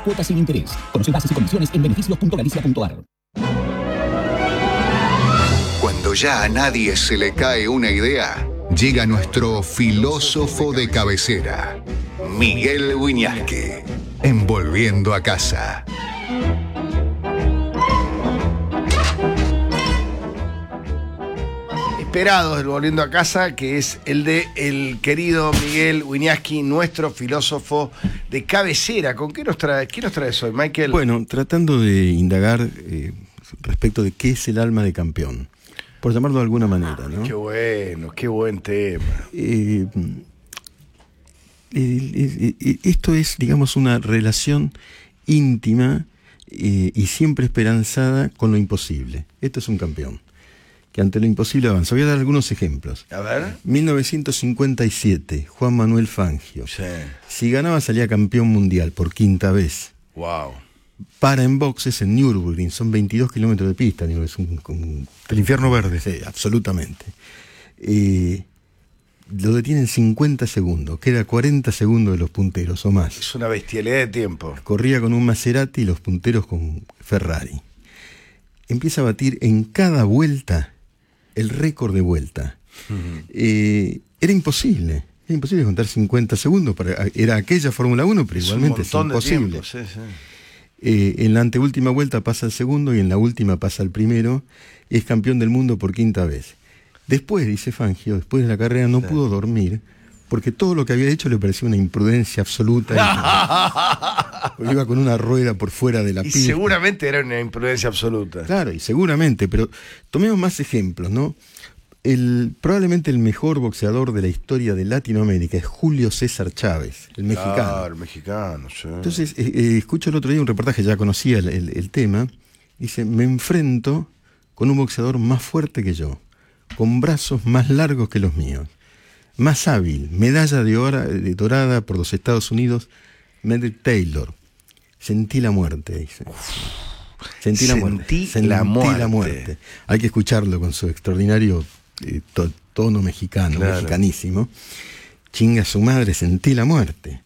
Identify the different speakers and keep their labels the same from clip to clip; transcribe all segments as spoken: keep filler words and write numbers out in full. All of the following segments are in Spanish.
Speaker 1: Cuotas sin interés. Conoce bases y condiciones en beneficios punto galicia punto ar.
Speaker 2: Cuando ya a nadie se le cae una idea, llega nuestro filósofo de cabecera, Miguel Wiñaski, en Volviendo a Casa.
Speaker 3: Esperado del Volviendo a Casa, que es el de el querido Miguel Wiñaski, nuestro filósofo de cabecera. ¿Con qué nos trae, qué nos traes hoy, Michael?
Speaker 4: Bueno, tratando de indagar eh, respecto de qué es el alma de campeón, por llamarlo de alguna manera, ¿no?
Speaker 3: Qué bueno, qué buen tema.
Speaker 4: Eh, eh, eh, esto es, digamos, una relación íntima eh, y siempre esperanzada con lo imposible. Esto es un campeón que ante lo imposible avanza. Voy a dar algunos ejemplos.
Speaker 3: A ver.
Speaker 4: mil novecientos cincuenta y siete, Juan Manuel Fangio.
Speaker 3: Sí.
Speaker 4: Si ganaba salía campeón mundial por quinta vez.
Speaker 3: Wow.
Speaker 4: Para en boxes en Nürburgring, son veintidós kilómetros de pista, digo, es un, un,
Speaker 5: el infierno verde.
Speaker 4: Sí, absolutamente. Eh, lo detienen cincuenta segundos, queda cuarenta segundos de los punteros o más.
Speaker 3: Es una bestialidad de tiempo.
Speaker 4: Corría con un Maserati y los punteros con Ferrari. Empieza a batir en cada vuelta el récord de vuelta. Uh-huh. Eh, era imposible. Era imposible contar cincuenta segundos. Para, era aquella Fórmula uno, pero es igualmente es imposible.
Speaker 3: Sí, sí.
Speaker 4: Eh, en la anteúltima vuelta pasa el segundo y en la última pasa el primero. Y es campeón del mundo por quinta vez. Después, dice Fangio, después de la carrera no sí. pudo dormir porque todo lo que había hecho le parecía una imprudencia absoluta. Porque iba con una rueda por fuera de la
Speaker 3: y
Speaker 4: pista.
Speaker 3: Seguramente era una imprudencia absoluta.
Speaker 4: Claro, y seguramente, pero tomemos más ejemplos, ¿no? El, probablemente el mejor boxeador de la historia de Latinoamérica es Julio César Chávez, el mexicano.
Speaker 3: Claro, el mexicano, sí.
Speaker 4: Entonces, eh, eh, escucho el otro día un reportaje, ya conocía el, el, el tema, dice, me enfrento con un boxeador más fuerte que yo, con brazos más largos que los míos, más hábil, medalla de, hora, de dorada por los Estados Unidos, Medrick Taylor. Sentí la muerte, dice. Sentí la muerte.
Speaker 3: Sentí
Speaker 4: Sentí
Speaker 3: la muerte.
Speaker 4: la muerte. Hay que escucharlo con su extraordinario eh, to, tono mexicano, claro. mexicanísimo. Chinga su madre, sentí la muerte.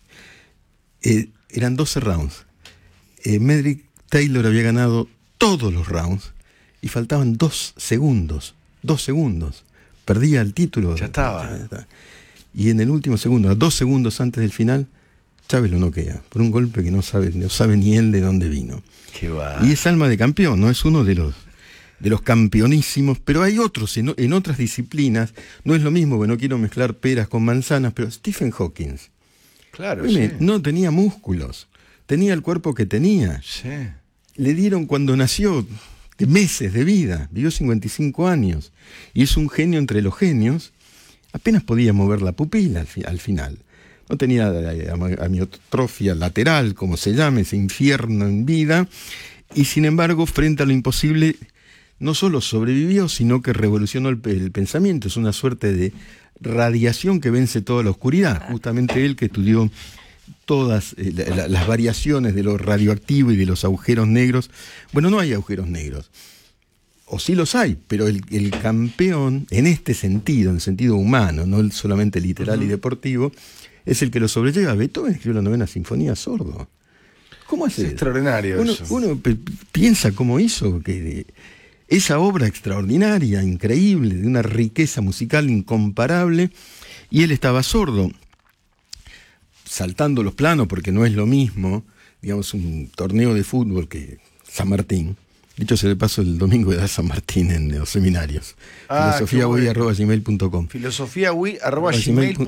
Speaker 4: Eh, eran doce rounds. Eh, Medrick Taylor había ganado todos los rounds y faltaban dos segundos. Dos segundos. Perdía el título.
Speaker 3: Ya estaba.
Speaker 4: Ya estaba. Y en el último segundo, a dos segundos antes del final, Chávez lo noquea por un golpe que no sabe, no sabe ni él de dónde vino.
Speaker 3: Qué va.
Speaker 4: Y es alma de campeón, ¿no? Es uno de los de los campeonísimos, pero hay otros en, en otras disciplinas. No es lo mismo, que no quiero mezclar peras con manzanas, pero Stephen Hawking.
Speaker 3: Claro,
Speaker 4: Oye,
Speaker 3: sí.
Speaker 4: No tenía músculos, tenía el cuerpo que tenía.
Speaker 3: Sí.
Speaker 4: Le dieron cuando nació meses de vida, vivió cincuenta y cinco años, y es un genio entre los genios. Apenas podía mover la pupila al, fi- al final. No tenía amiotrofia lateral, como se llame, ese infierno en vida, y sin embargo, frente a lo imposible, no solo sobrevivió, sino que revolucionó el, el pensamiento. Es una suerte de radiación que vence toda la oscuridad. Justamente él que estudió todas eh, la, la, las variaciones de lo radioactivo y de los agujeros negros. Bueno, no hay agujeros negros. O sí los hay, pero el, el campeón, en este sentido, en el sentido humano, no solamente literal uh-huh. y deportivo, es el que lo sobrelleva. Beethoven escribió la novena sinfonía sordo. ¿Cómo hace?
Speaker 3: Es extraordinario
Speaker 4: uno,
Speaker 3: eso.
Speaker 4: Uno p- piensa cómo hizo que de, esa obra extraordinaria, increíble, de una riqueza musical incomparable, y él estaba sordo, saltando los planos, porque no es lo mismo, digamos, un torneo de fútbol que San Martín. Dicho sea de paso, el domingo de San Martín en los seminarios.
Speaker 3: Ah,
Speaker 4: filosofía wi arroba gmail punto com.
Speaker 3: filosofía wi arroba gmail punto com.